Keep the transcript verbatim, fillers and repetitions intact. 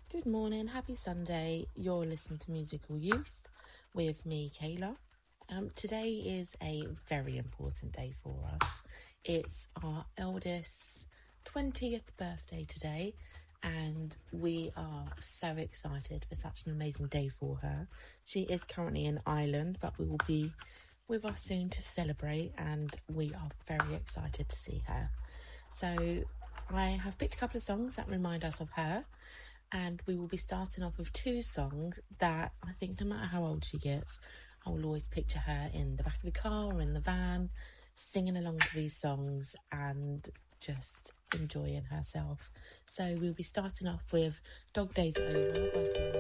Good morning, happy Sunday. You're listening to Musical Youth with me, Kayla. Um, today is a very important day for us. It's our eldest's twentieth birthday today, and we are so excited for such an amazing day for her. She is currently in Ireland, but we will be with us soon to celebrate, and we are very excited to see her. So I have picked a couple of songs that remind us of her, and we will be starting off with two songs that I think no matter how old she gets, I will always picture her in the back of the car or in the van, singing along to these songs and just enjoying herself. So we'll be starting off with Dog Days Are Over by Fiona